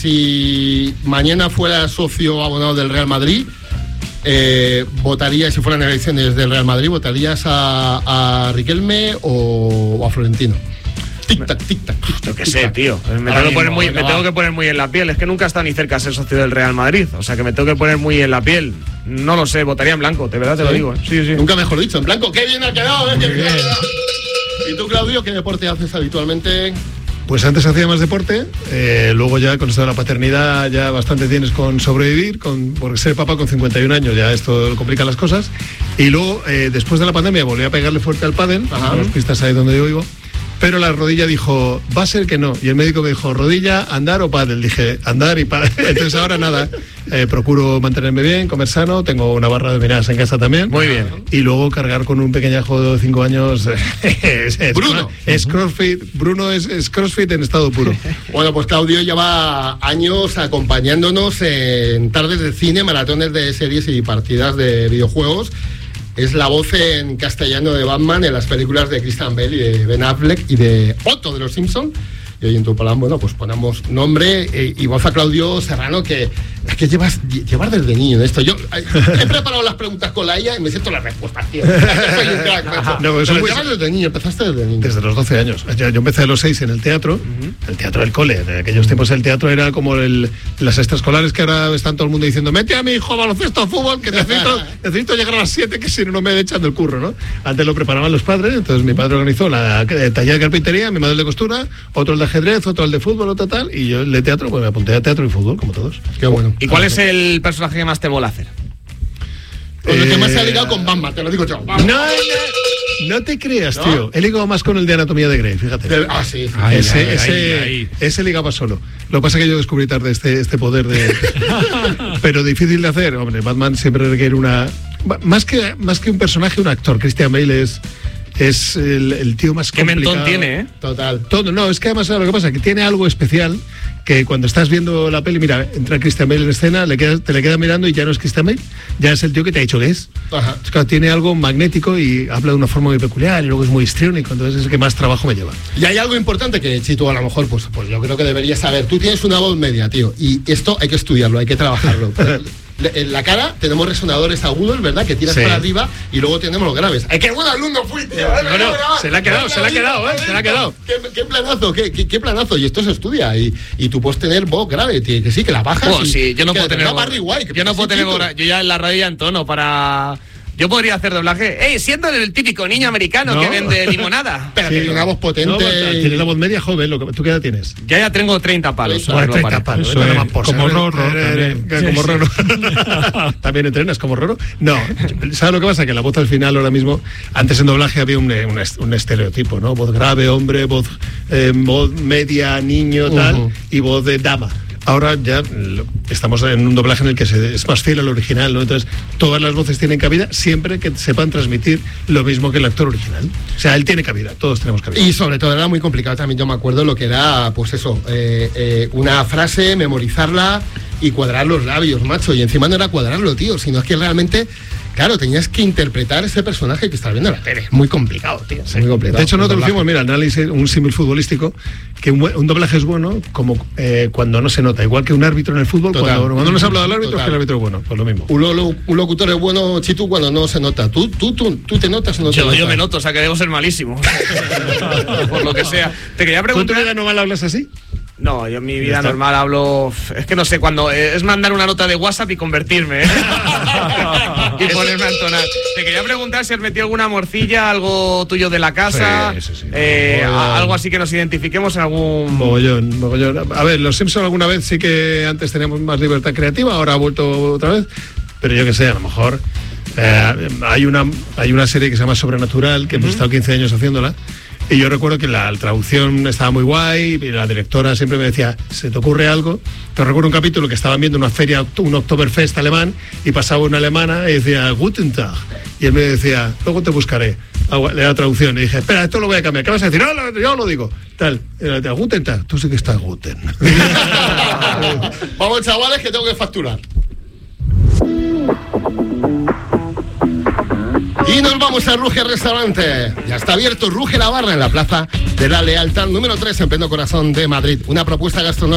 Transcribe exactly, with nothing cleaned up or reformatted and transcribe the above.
Si mañana fuera socio abonado del Real Madrid, eh, votarías, si fueran elecciones del Real Madrid, ¿votarías a, a Riquelme o, o a Florentino? Tic-tac, tic-tac. Yo qué sé, tío. Me, tengo que, poner muy, me tengo que poner muy en la piel. Es que nunca he estado ni cerca de ser socio del Real Madrid. O sea que me tengo que poner muy en la piel. No lo sé, votaría en blanco, de verdad te ¿Sí? lo digo. Sí, sí. Nunca mejor dicho, en blanco. ¡Qué bien ha quedado! ¿eh? Qué bien ha quedado. ¿Y tú, Claudio, qué deporte haces habitualmente? Pues antes hacía más deporte, eh, luego ya con esto de la paternidad ya bastante tienes con sobrevivir, con, por ser papá con cincuenta y un años ya esto complica las cosas. Y luego, eh, después de la pandemia, volví a pegarle fuerte al pádel, a las pistas ahí donde yo vivo. Pero la rodilla dijo, va a ser que no. Y el médico me dijo, rodilla, andar o pádel. Dije, andar y pádel. Entonces ahora nada, eh, procuro mantenerme bien, comer sano, tengo una barra de dominadas en casa también. Muy bien. Y luego cargar con un pequeñajo de cinco años. es, es, Bruno. Es crossfit. Bruno es, es crossfit en estado puro. Bueno, pues Claudio lleva años acompañándonos en tardes de cine, maratones de series y partidas de videojuegos. Es la voz en castellano de Batman en las películas de Christian Bale y de Ben Affleck y de Otto de los Simpsons. Y hoy en tu plan, bueno, pues ponemos nombre eh, y voz a Claudio Serrano, que es que llevas, llevas desde niño en esto. Yo eh, he preparado las preguntas con la I A y me siento las respuestas, tío. Soy un crack, macho. No, Pero muy... llevas desde niño, empezaste desde niño. Desde los doce años. Yo, yo empecé a los seis en el teatro, uh-huh. el teatro del cole. En aquellos tiempos el teatro era como el, las extraescolares que ahora están todo el mundo diciendo, mete a mi hijo a baloncesto, a fútbol, que necesito, necesito llegar a las siete, que si no, no me echan del curro, ¿no? Antes lo preparaban los padres, entonces mi padre organizó la taller de carpintería, mi madre el de costura, otro el de ajedrez, otro el de fútbol, otro tal, y yo el de teatro, pues me apunté a teatro y fútbol, como todos. Qué bueno. ¿Y cuál es el personaje que más te mola hacer? Con el eh... que más se ha ligado con Batman, te lo digo yo. No, no, no te creas, ¿no? Tío. He ligado más con el de Anatomía de Grey, fíjate. De... Ah, sí. Ay, ese, ay, ese, ay, ay. ese ligaba solo. Lo que pasa es que yo descubrí tarde este, este poder de... Pero difícil de hacer. Hombre, Batman siempre requiere una... Más que, más que un personaje, un actor. Christian Bale es... Es el, el tío más Qué complicado. mentón tiene, ¿eh? Total. Todo, no, es que además lo que pasa es que tiene algo especial que cuando estás viendo la peli, mira, entra Christian Bale en escena, le quedas, te le quedas mirando y ya no es Christian Bale, ya es el tío que te ha dicho que es. Ajá. Es que tiene algo magnético y habla de una forma muy peculiar y luego es muy histriónico, entonces es el que más trabajo me lleva. Y hay algo importante que si tú a lo mejor, pues, pues yo creo que deberías saber. Tú tienes una voz media, tío, y esto hay que estudiarlo, hay que trabajarlo. En la cara tenemos resonadores agudos, ¿verdad? Que tiras sí. para arriba y luego tenemos los graves. ¡Ay, qué buen alumno fuiste! No, no, se le ha quedado, se le ha quedado, ¿eh? Se le ha quedado. ¡Qué, qué planazo, qué, qué, qué planazo! Y esto se estudia. Y, y tú puedes tener voz grave, tío, que sí, que la bajas. Oh, y, sí, yo no puedo tener voz. Guay, yo no puedo tener voz. Yo ya en la radio ya entono para... Yo podría hacer doblaje. ¡Ey! Siendo el típico niño americano no. que vende limonada. Pero sí, tiene una voz potente. No, y... Tienes la voz media joven. Lo que, ¿tú qué edad tienes? Ya ya tengo treinta palos. Bueno, treinta palos. Eso es, por como Roro. Como Roro. ¿También entrenas como Roro? No. ¿Sabes lo que pasa? Que la voz al final ahora mismo, antes en doblaje había un, un, un estereotipo, ¿no? Voz grave, hombre, voz, eh, voz media, niño, tal, uh-huh. y voz de dama. Ahora ya estamos en un doblaje en el que se, es más fiel al original, ¿no? Entonces, todas las voces tienen cabida siempre que sepan transmitir lo mismo que el actor original. O sea, él tiene cabida, todos tenemos cabida. Y sobre todo era muy complicado también, yo me acuerdo lo que era, pues eso, eh, eh, una frase, memorizarla y cuadrar los labios, macho. Y encima no era cuadrarlo, tío, sino es que realmente... Claro, tenías que interpretar ese personaje que estás viendo en la tele. Muy complicado, tío. Sí. Muy complicado. De hecho, nosotros hicimos, mira, análisis, un símil futbolístico, que un, un doblaje es bueno como eh, cuando no se nota. Igual que un árbitro en el fútbol, total. cuando, cuando no se habla del árbitro, Total. es que el árbitro es bueno. Pues lo mismo. Un, lo, un locutor es bueno, Chitu, cuando no se nota. ¿Tú, tú, tú, tú te notas o no te yo, notas? Yo me noto, o sea, que debo ser malísimo. Por lo que sea. Te quería preguntar... ¿Tú en tu vida normal hablas así? No, yo en mi vida normal hablo... Es que no sé, cuando eh, es mandar una nota de WhatsApp y convertirme, ¿eh? y ponerme a entonar. Te quería preguntar si has metido alguna morcilla, algo tuyo de la casa, sí, sí, sí. Eh, algo así que nos identifiquemos en algún... Mogollón, mogollón. A ver, los Simpsons alguna vez sí que antes teníamos más libertad creativa, ahora ha vuelto otra vez, pero yo que sé, a lo mejor... Eh, hay, una, hay una serie que se llama Sobrenatural, que uh-huh. hemos estado quince años haciéndola. Y yo recuerdo que la, la traducción estaba muy guay, y la directora siempre me decía, ¿se te ocurre algo? Pero recuerdo un capítulo que estaban viendo una feria, un Oktoberfest alemán, y pasaba una alemana y decía, Guten Tag. Y él me decía, luego te buscaré. Le da traducción y dije, espera, esto lo voy a cambiar. ¿Qué vas a decir? No, yo lo digo. Tal, y le decía, Guten Tag. Tú sí que estás Guten. Vamos, chavales, que tengo que facturar. Y nos vamos a Ruge Restaurante. Ya está abierto Ruge la Barra en la plaza de la Lealtad número tres en pleno corazón de Madrid. Una propuesta gastronómica